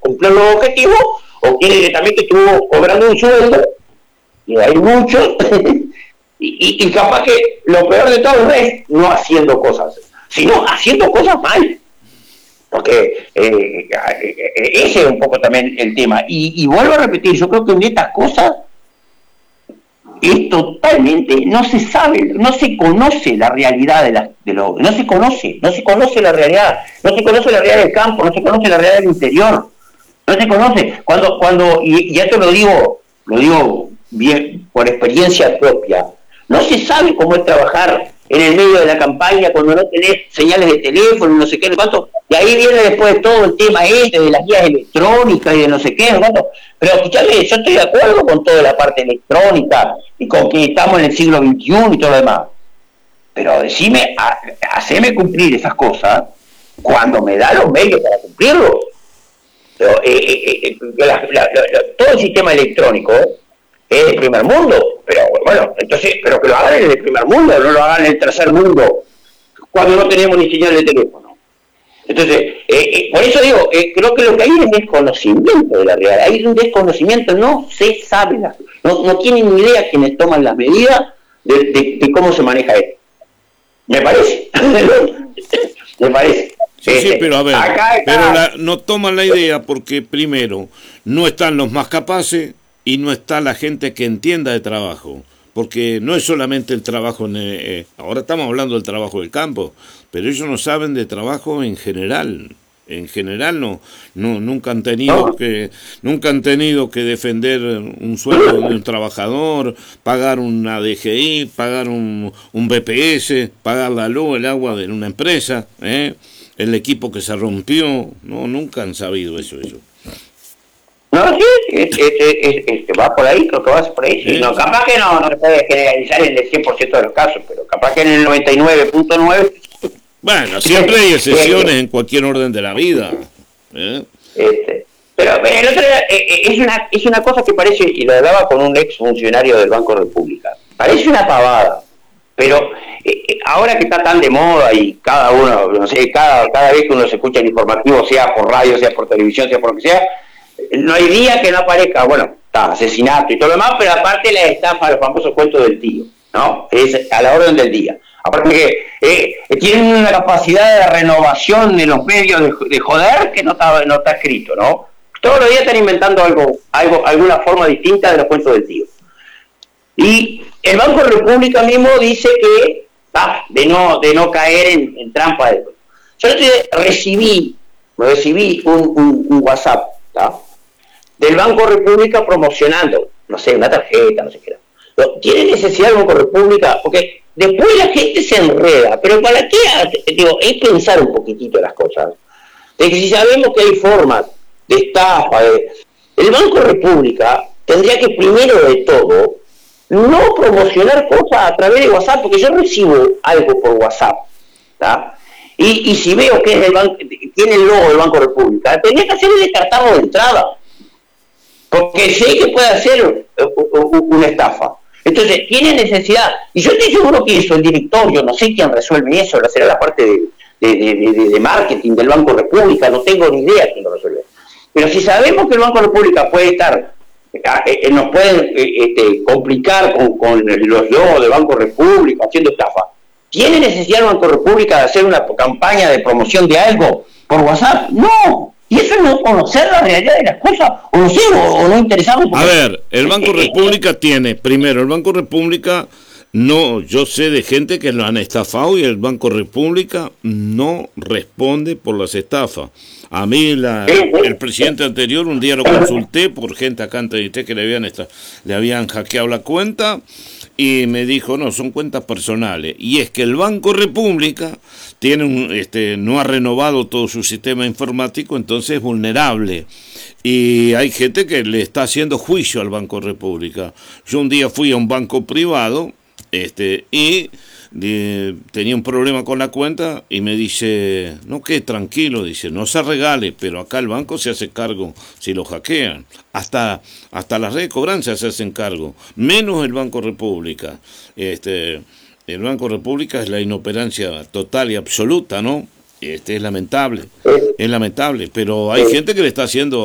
cumplir los objetivos, o quiere directamente que estuvo cobrando un sueldo, y hay muchos, y capaz que lo peor de todo no es no haciendo cosas, sino haciendo cosas mal. Porque ese es un poco también el tema. Y vuelvo a repetir, yo creo que en estas cosas es totalmente, no se sabe, no se conoce la realidad no se conoce la realidad, no se conoce la realidad del campo, no se conoce la realidad del interior, no se conoce. Y esto lo digo bien por experiencia propia, no se sabe cómo es trabajar en el medio de la campaña cuando no tenés señales de teléfono, no sé qué, no cuánto, y ahí viene después todo el tema de las guías electrónicas y de no sé qué, no cuánto. Pero escuchame, yo estoy de acuerdo con toda la parte electrónica y con que estamos en el siglo XXI y todo lo demás, pero decime, haceme cumplir esas cosas cuando me da los medios para cumplirlo. Pero, todo el sistema electrónico es del primer mundo, pero bueno, entonces, pero que lo hagan en el primer mundo, no lo hagan en el tercer mundo, cuando no tenemos ni señal de teléfono. Entonces, por eso digo, creo que lo que hay es un desconocimiento de la realidad, hay un desconocimiento, no se sabe, no tienen ni idea quienes toman las medidas de cómo se maneja esto. Me parece, me parece. Sí, pero a ver, no toman la idea porque primero no están los más capaces y no está la gente que entienda de trabajo, porque no es solamente el trabajo, ahora estamos hablando del trabajo del campo, pero ellos no saben de trabajo en general. En general nunca han tenido que defender un sueldo de un trabajador, pagar una DGI, pagar un BPS, pagar la luz, el agua de una empresa, el equipo que se rompió, nunca han sabido eso. No, sí, va por ahí, creo que va por ahí. Sí. No, capaz que no se puede generalizar en el 100% de los casos, pero capaz que en el 99.9%. Bueno, siempre hay excepciones en cualquier orden de la vida. Pero el otro día, es una cosa que parece, y lo hablaba con un ex funcionario del Banco República, parece una pavada, pero ahora que está tan de moda y cada uno, no sé, cada vez que uno se escucha el informativo, sea por radio, sea por televisión, sea por lo que sea, no hay día que no aparezca, bueno, está asesinato y todo lo demás, pero aparte la estafa, los famosos cuentos del tío, ¿no? Es a la orden del día. Aparte que tienen una capacidad de renovación de los medios de joder que no está escrito, ¿no? Todos los días están inventando alguna forma distinta de los cuentos del tío. Y el Banco República mismo dice que de no caer en trampa de... Yo recibí un WhatsApp, ¿tá?, del Banco República promocionando, no sé, una tarjeta, no sé qué era. ¿Tiene necesidad el Banco República? Porque después la gente se enreda, pero ¿para qué? Digo, es pensar un poquitito las cosas. De que si sabemos que hay formas de estafa, el Banco República tendría que primero de todo no promocionar cosas a través de WhatsApp, porque yo recibo algo por WhatsApp, ¿tá? Y si veo que es tiene el logo del Banco República, tendría que hacer el descartado de entrada, porque sé que puede hacer una estafa. Entonces, tiene necesidad, y yo estoy seguro que eso, el directorio, no sé quién resuelve eso, será la parte de marketing del Banco República, no tengo ni idea quién lo resuelve. Pero si sabemos que el Banco República puede estar, nos pueden complicar con los logos del Banco República haciendo estafa, ¿tiene necesidad el Banco República de hacer una campaña de promoción de algo por WhatsApp? No. Y eso no es conocer la realidad de las cosas, o no sé, o no interesarnos. A ver, el Banco República tiene, primero, el Banco República, no, yo sé de gente que lo han estafado y el Banco República no responde por las estafas. A mí el presidente anterior un día lo consulté por gente acá entrevisté que le habían hackeado la cuenta y me dijo, no, son cuentas personales. Y es que el Banco República tiene no ha renovado todo su sistema informático, entonces es vulnerable. Y hay gente que le está haciendo juicio al Banco República. Yo un día fui a un banco privado y tenía un problema con la cuenta y me dice, no, que tranquilo, dice, no se regale, pero acá el banco se hace cargo si lo hackean, hasta las redes de cobranza se hacen cargo, menos el Banco República. El Banco República es la inoperancia total y absoluta, ¿no? Es lamentable, pero hay gente que le está haciendo